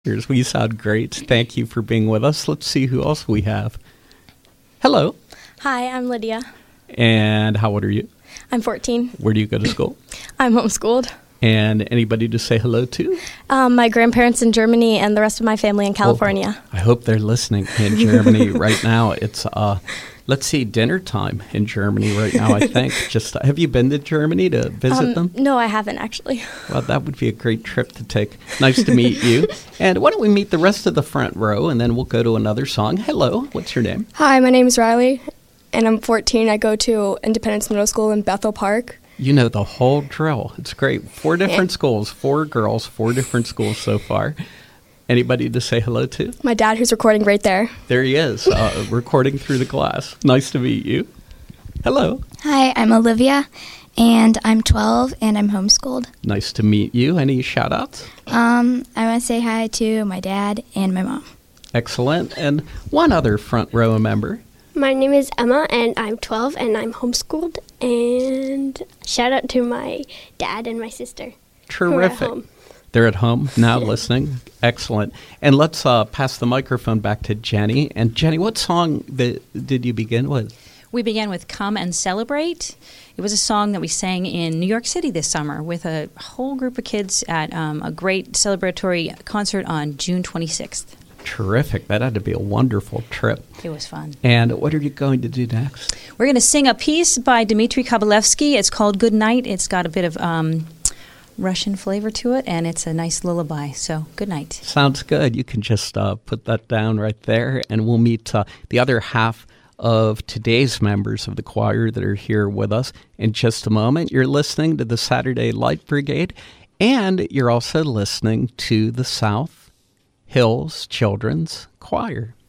We sound great. Thank you for being with us. Let's see who else we have. Hello. Hi, I'm Lydia. And how old are you? I'm 14. Where do you go to school? I'm homeschooled. And anybody to say hello to? My grandparents in Germany and the rest of my family in California. I hope they're listening in Germany right now. It's, let's see, dinner time in Germany right now, I think. Have you been to Germany to visit them? No, I haven't, actually. Well, that would be a great trip to take. Nice to meet you. And why don't we meet the rest of the front row, and then we'll go to another song. Hello, what's your name? Hi, my name is Riley, and I'm 14. I go to Independence Middle School in Bethel Park. You know the whole drill. It's great. 4 different schools, 4 girls, 4 different schools so far. Anybody to say hello to? My dad, who's recording right there. There he is, recording through the glass. Nice to meet you. Hello. Hi, I'm Olivia, and I'm 12, and I'm homeschooled. Nice to meet you. Any shout-outs? I want to say hi to my dad and my mom. Excellent. And one other front row member. My name is Emma, and I'm 12, and I'm homeschooled. And shout out to my dad and my sister. Terrific. They're at home now listening. Excellent. And let's pass the microphone back to Jenny. And Jenny, what song did you begin with? We began with Come and Celebrate. It was a song that we sang in New York City this summer with a whole group of kids at a great celebratory concert on June 26th. Terrific. That had to be a wonderful trip. It was fun. And what are you going to do next? We're going to sing a piece by Dmitri Kabalevsky. It's called Good Night. It's got a bit of Russian flavor to it, and it's a nice lullaby. So, good night. Sounds good. You can just put that down right there, and we'll meet the other half of today's members of the choir that are here with us in just a moment. You're listening to the Saturday Light Brigade, and you're also listening to the South Hills Children's Choir.